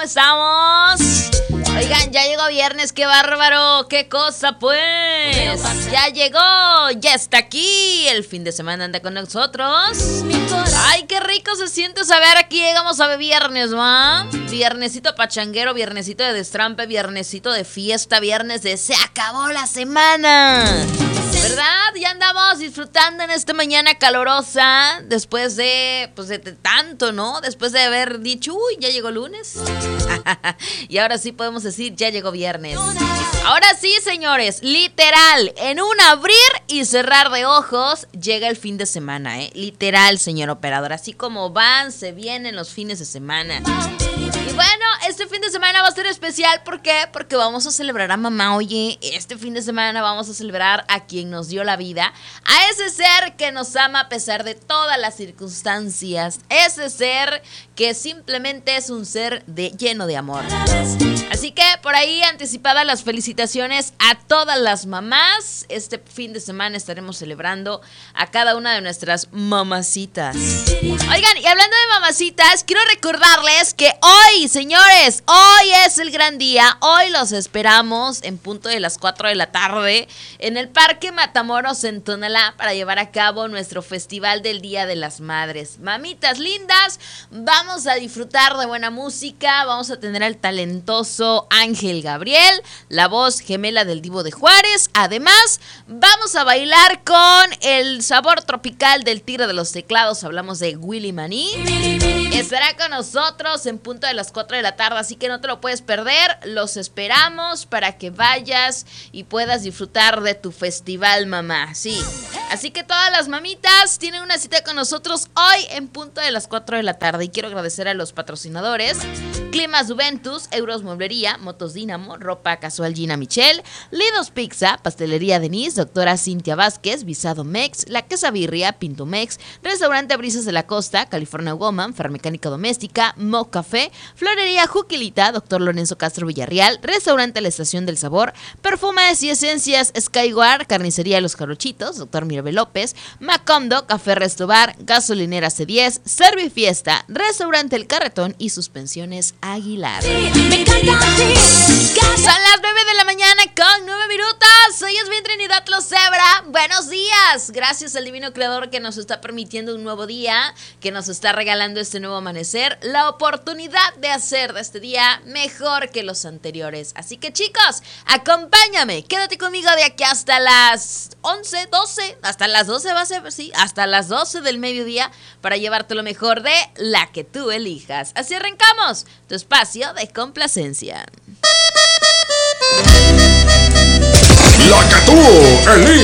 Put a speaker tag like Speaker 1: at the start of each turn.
Speaker 1: estamos? Oigan, ya llegó viernes, qué bárbaro, qué cosa pues. Ya llegó, ya está aquí, el fin de semana anda con nosotros. Ay, qué rico se siente saber, aquí llegamos a viernes, ¿va? Viernesito pachanguero, viernesito de destrampe, viernesito de fiesta, viernes de se acabó la semana. ¿Verdad? Ya andamos disfrutando en esta mañana calorosa, después de, pues de tanto, ¿no? Después de haber dicho, uy, ya llegó lunes. Y ahora sí podemos decir, ya llegó viernes. Ahora sí, señores, literal, en un abrir y cerrar de ojos, llega el fin de semana, ¿eh? Literal, señor operador, así como van, se vienen los fines de semana. Y bueno, este fin de semana va a ser especial, ¿por qué? Porque vamos a celebrar a mamá, oye, este fin de semana vamos a celebrar a quien nos dio la vida, a ese ser que nos ama a pesar de todas las circunstancias, ese ser que simplemente es un ser lleno de amor. Así que por ahí anticipadas las felicitaciones a todas las mamás. Este fin de semana estaremos celebrando a cada una de nuestras mamacitas. Oigan, y hablando de mamacitas, quiero recordarles que hoy, señores, hoy es el gran día. Hoy los esperamos en punto de las 4 de la tarde en el Parque Matamoros en Tonalá para llevar a cabo nuestro festival del Día de las Madres. Mamitas lindas, vamos a disfrutar de buena música, vamos a tener al talentoso Ángel Gabriel, la voz gemela del Divo de Juárez. Además, vamos a bailar con el sabor tropical del Tigre de los Teclados, hablamos de Willy Maní. Estará con nosotros en punto de las 4 de la tarde, así que no te lo puedes perder. Los esperamos para que vayas y puedas disfrutar de tu festival, mamá. Sí, así que todas las mamitas tienen una cita con nosotros hoy en punto de las 4 de la tarde. Y quiero agradecer a los patrocinadores: Climas Juventus, Euros Mueblería, Motos Dínamo, Ropa Casual Gina Michelle, Lidos Pizza, Pastelería Denise, Doctora Cintia Vázquez, Visado Mex, La Casa Birria, Pinto Mex, Restaurante Brisas de la Costa, California Woman, Farmecánica Doméstica, Mo Café, Florería Juquilita, Doctor Lorenzo Castro Villarreal, Restaurante La Estación del Sabor, Perfumes y Esencias Skyward, Carnicería Los Jarochitos, Doctor Mirabel López, Macondo, Café Restobar, Gasolinera C10, Servifiesta, Restaurante El Carretón y Suspensiones Aguilar. Son las 9 de la mañana con 9 minutos. Soy Esvin Trinidad Locebra. Buenos días. Gracias al divino creador que nos está permitiendo un nuevo día, que nos está regalando este nuevo amanecer, la oportunidad de hacer de este día mejor que los anteriores. Así que, chicos, acompáñame, quédate conmigo de aquí hasta las 11, 12, hasta las 12 va a ser, sí, hasta las 12 del mediodía para llevarte lo mejor de la que tú elijas. Así arrancamos tu espacio de complacencia.
Speaker 2: La que tú elijas.